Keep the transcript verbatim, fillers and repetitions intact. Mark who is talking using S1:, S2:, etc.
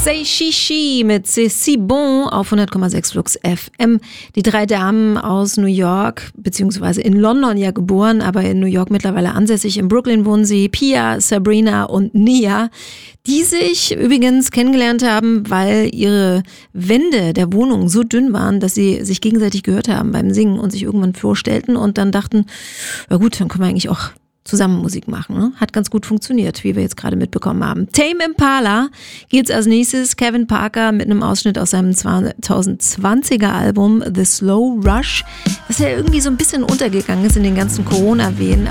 S1: Say She She mit C'est Si Bon auf hundert Komma sechs Flux F M. Die drei Damen aus New York, beziehungsweise in London ja geboren, aber in New York mittlerweile ansässig. In Brooklyn wohnen sie, Pia, Sabrina und Nia, die sich übrigens kennengelernt haben, weil ihre Wände der Wohnung so dünn waren, dass sie sich gegenseitig gehört haben beim Singen und sich irgendwann vorstellten und dann dachten, na gut, dann können wir eigentlich auch zusammen Musik machen. Ne? Hat ganz gut funktioniert, wie wir jetzt gerade mitbekommen haben. Tame Impala geht's als nächstes. Kevin Parker mit einem Ausschnitt aus seinem zwanzig zwanziger Album The Slow Rush, das ja irgendwie so ein bisschen untergegangen ist in den ganzen Corona-Wehen.